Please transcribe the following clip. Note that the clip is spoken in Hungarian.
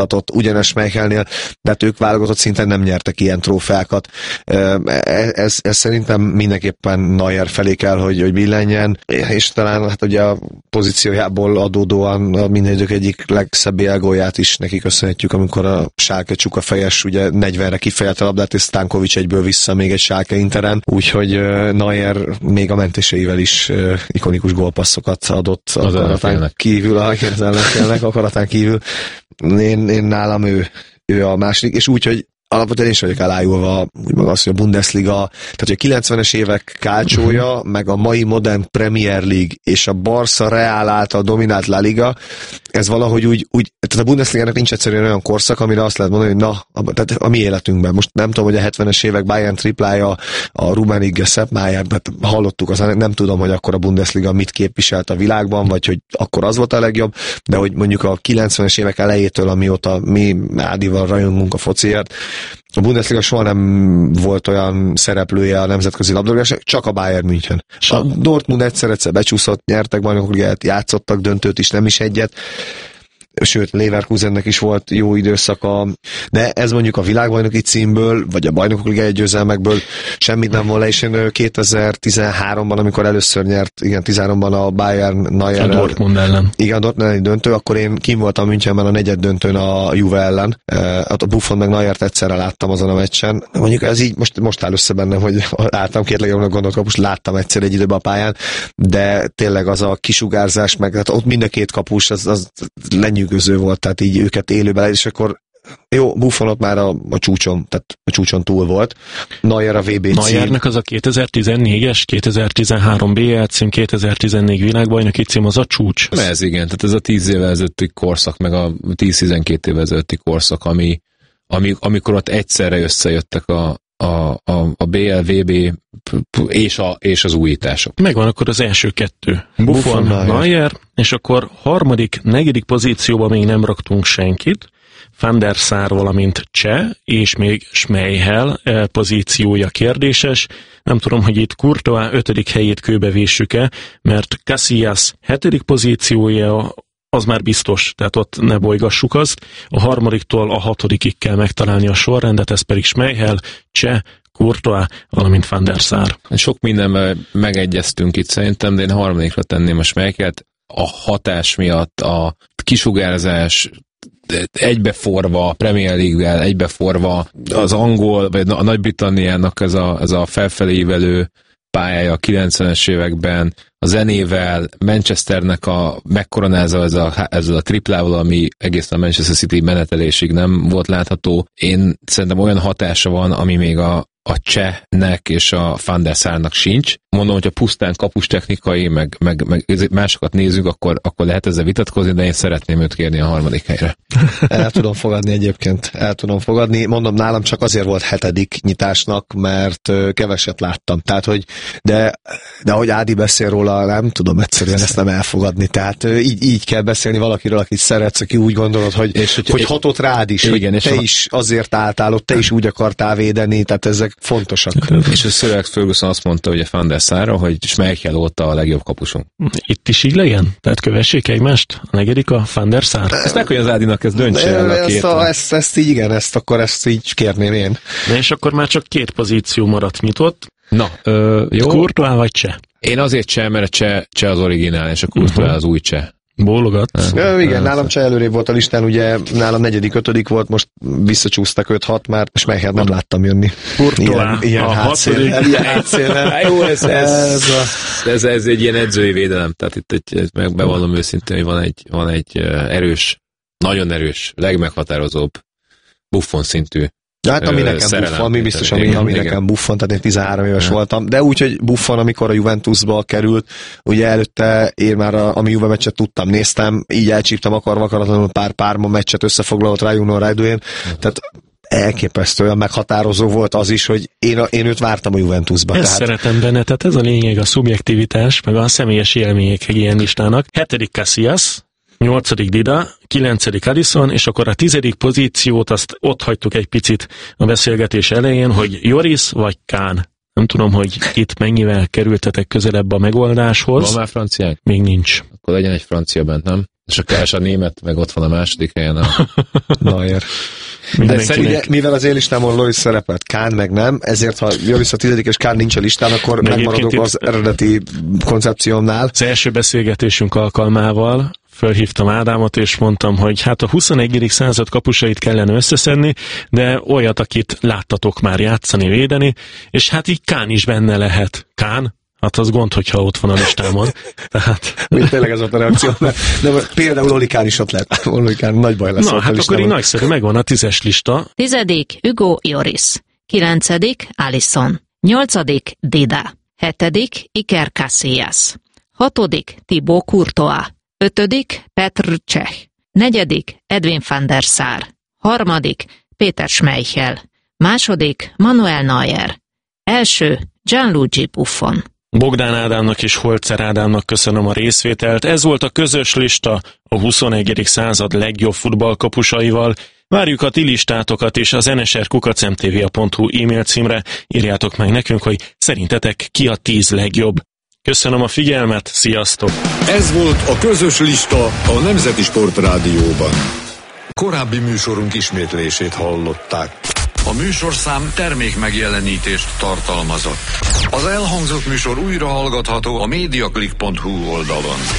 mutatott, ugyanes Schmeichelnél, de hát ők válogatott szinten nem nyertek ilyen trófeákat. Ez szerintem mindenképpen Neuer felé kell, hogy billenjen, és talán hát ugye a pozíciójából adódóan a minden idők egyik legszebb élgólját is neki köszönhetjük, amikor a Schalke csukafejes ugye 40-re kifejelte a labdát, és Stankovic egyből vissza még egy Schalke Interen, úgyhogy Neuer még a mentéseivel is ikonikus gólpasszokat adott akaratán kívül, az ellenfélnek akaratán kívül. Én nálam ő a második, és úgy, hogy alapvetően én is vagyok elájulva, úgy maga az, hogy a Bundesliga, tehát a 90-es évek kácsója, meg a mai modern Premier League és a Barca Real által dominált La Liga, ez valahogy úgy tehát a Bundesligának nincs egyszerűen olyan korszak, amire azt lehet mondani, hogy tehát a mi életünkben. Most nem tudom, hogy a 70-es évek Bayern triplája, a Rummenigge Sepp-Maier, hát hallottuk, aztán nem tudom, hogy akkor a Bundesliga mit képviselt a világban, vagy hogy akkor az volt a legjobb, de hogy mondjuk a 90-es évek elejétől, amióta mi Ádival rajongunk a fociért, a Bundesliga soha nem volt olyan szereplője a nemzetközi labdarúgásnak, csak a Bayern München. A Dortmund egyszer becsúszott, nyertek bajnokligát, játszottak döntőt is, nem is egyet. Sőt, Leverkusennek is volt jó időszaka, de ez mondjuk a világbajnoki címből, vagy a bajnokok ligája győzelmekből semmit nem volna, és én 2013-ban, amikor először nyert, igen, 13-ban a Bayern Neuer a Dortmund ellen. Igen, a Dortmund elleni döntő, akkor én kim voltam Münchenben a negyed döntőn a Juve ellen. A Buffon meg Neuert egyszerre láttam azon a meccsen. Mondjuk ez így most áll össze bennem, hogy láttam két legjobbnak gondolt kapust, láttam egyszer egy időben a pályán, de tényleg az a kisugárzás, meg hát ott mind a két kapus, az lenyűgöző volt, tehát így őket élőben, és akkor jó, Buffon ott már a csúcson, tehát a csúcson túl volt. Neuer a VB cím. Neuernek az a 2014-es, 2013 BL cím, 2014 világbajnoki cím, az a csúcs. Ez igen, tehát ez a 10 évvel ezelőtti korszak, meg a 10-12 évvel ezelőtti korszak, amikor ott egyszerre összejöttek a BL, VB és az újítások. Megvan akkor az első kettő. Buffon, Neuer, és akkor harmadik, negyedik pozícióban még nem raktunk senkit. Van der Sar, valamint Cseh, és még Schmeichel pozíciója kérdéses. Nem tudom, hogy itt Courtois 5. helyét kőbevéssük-e, mert Casillas 7. pozíciója az már biztos, tehát ott ne bolygassuk azt. A harmadiktól a 6-ig kell megtalálni a sorrendet, ez pedig Schmeichel, Cseh, Courtois, valamint Van der Sar. Sok mindenben megegyeztünk itt szerintem, de én a harmadikra tenném a Schmeichelt. A hatás miatt, a kisugárzás, egybeforva a Premier League-vel, egybeforva az angol, vagy a Nagy-Britanniának ez a felfelé ívelő pályája a 90-es években, a zenével, Manchesternek megkoronázva ezzel a triplával, ami egészen a Manchester City menetelésig nem volt látható. Én szerintem olyan hatása van, ami még a Csehnek és a Van der Sarnak sincs. Mondom, hogyha pusztán kapustechnikai, meg másokat nézzük, akkor lehet ezzel vitatkozni, de én szeretném őt kérni a harmadik helyre. El tudom fogadni egyébként. El tudom fogadni. Mondom, nálam csak azért volt 7. nyitásnak, mert keveset láttam. Tehát, hogy de ahogy Ádi beszél róla, nem tudom egyszerűen ezt nem elfogadni. Tehát így kell beszélni valakiről, akit szeretsz, aki úgy gondolod, hogy hatott rád is, igen, hogy te is azért álltál ott, te is úgy akartál védeni, tehát ezek fontosak. És a Sir Ferguson azt mondta, hogy a Van der Sarra, hogy Schmeichel óta a legjobb kapusunk. Itt is így legyen? Tehát kövessék egymást? A negyedik a Van der Sar? Ezt akkor az Ádinak ez döntse el a két. Ezt így igen, ezt így kérném én. Na és akkor már csak 2 pozíció maradt nyitott. Na, jó. Courtois vagy Cseh? Én azért Cseh, mert a Cseh az originál, és a Courtois az új Cseh. Bólogat. Igen, nálam Cseh előrébb volt a listán, ugye nálam 4., 5. volt, most visszacsúsztak 5-6 már, és Schmeichelt nem láttam jönni. Ilyen a 6. Jó, ez egy ilyen edzői védelem, tehát itt bevallom őszintén, hogy van egy erős, nagyon erős, legmeghatározóbb Buffon szintű. Hát ami nekem Buffon, ami biztos, ami nekem Buffon, tehát én 13 éves voltam, de úgy, hogy Buffon, amikor a Juventusba került, ugye előtte én már ami Juve meccset tudtam, néztem, így elcsíptem akaratlanul pár meccset összefoglalott Rájúnon Rájdójén, tehát elképesztő, olyan meghatározó volt az is, hogy én őt vártam a Juventusba. Ezt szeretem benne, tehát ez a lényeg, a szubjektivitás, meg a személyes élmények egy ilyen listának. 7. Casillas, 8. Dida, 9. Alisson, és akkor a 10. pozíciót azt ott hagytuk egy picit a beszélgetés elején, hogy Joris vagy Kahn. Nem tudom, hogy itt mennyivel kerültetek közelebb a megoldáshoz. Van már franciák? Még nincs. Akkor legyen egy francia bent, nem? És a Kás a német, meg ott van a második helyen a Neuer. De szerintem, mivel az én listámon Loris szerepelt, Kahn meg nem, ezért ha Loris a 10. és Kahn nincs a listán, akkor megmaradok az eredeti koncepciómnál. Az első beszélgetésünk alkalmával fölhívtam Ádámot, és mondtam, hogy hát a 21. század kapusait kellene összeszedni, de olyat, akit láttatok már játszani, védeni, és hát így Kahn is benne lehet. Kahn? Hát az gond, hogyha ott van a listámon. Tehát... Tényleg ez volt a reakció. De például Oli Kahn is ott lehet. Oli Kahn nagy baj lesz. Na, hát akkor így nagyszerű, megvan a 10-es lista. 10. Hugo Lloris. 9. Alisson. 8. Dida. 7. Iker Casillas. 6. Thibaut Courtois. 5. Petr Cech. 4. Edwin van der Sar. 3. Péter Schmeichel. 2. Manuel Neuer. 1. Gianluigi Buffon. Bogdán Ádámnak és Holzer Ádámnak köszönöm a részvételt. Ez volt a közös lista a 21. század legjobb futballkapusaival. Várjuk a ti listátokat, és az nsr@mtva.hu e-mail címre írjátok meg nekünk, hogy szerintetek ki a 10 legjobb. Köszönöm a figyelmet, sziasztok! Ez volt a közös lista a Nemzeti Sportrádióban. Korábbi műsorunk ismétlését hallották. A műsorszám termék megjelenítést tartalmazott. Az elhangzott műsor újra hallgatható a mediaclick.hu oldalon.